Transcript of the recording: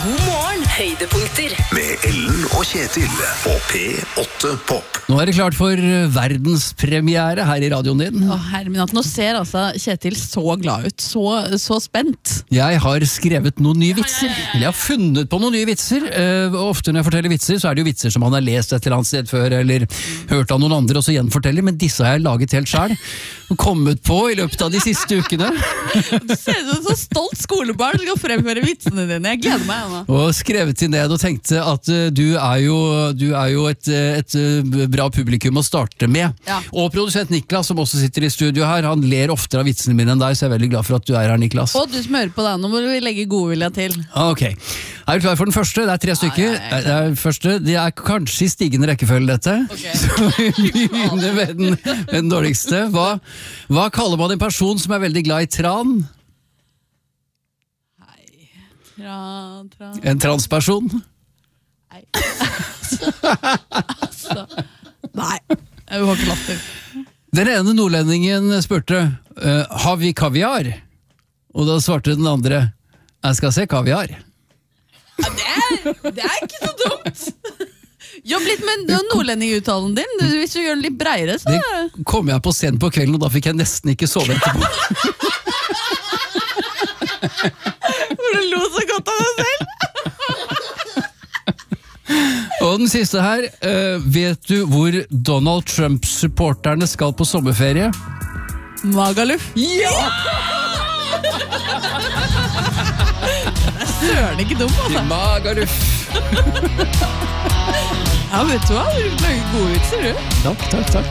God morgen, høydepunkter. Med Ellen og Kjetil på P8 Pop. Nå det klart for verdenspremiere her i radioen din. Herreminatt, nå ser altså Kjetil så glad ut, så spent. Jeg har skrevet noen nye vitser. Eller jeg har funnet på noen nye vitser. Ofte når jeg forteller vitser, så det jo vitser som han har lest et eller annet sted før, eller hørt av noen andre og så gjenforteller, men disse har jeg laget helt selv. Og kommet på i løpet av de siste ukene. Du ser ut som en så stolt skolebarn som skal fremføre vitsene dine. Jeg gleder meg, Anna. Og skrevet til ned og tenkte at du er jo et bra publikum å starte med. Ja. Og produsent Niklas, som også sitter i studio her, han ler oftere av vitsene mine enn deg, så jeg er veldig glad for at du er her, Niklas. Og du som hører på deg, nå må vi legge godvilja til. Ok, er du klar for den første? Det 3 stykker. Det kanskje i stigende rekkefølge dette. Okay. Så vi begynner med den dårligste. Hva kaller man en person som er veldig glad i tran? En transperson? Nei. Nei, jeg har ikke latter. Den ene nordlendingen spurte, har vi kaviar? Og da svarte den andre, jeg skal se kaviar. Ja, det ikke så dumt. Jobb litt med nordlendinguttalen din. Hvis du gjør den litt bredere, så... Det kom jeg på scenen på kvelden, og da fikk jeg nesten ikke sove etterpå. For du lo så godt av deg selv. Og den siste her, vet du hvor Donald Trump-supporterne skal på sommerferie? Magaluf. Ja! Det søren ikke dumt, altså. Magaluf. Ja, vet du hva? Du lager gode vitser, du. Takk.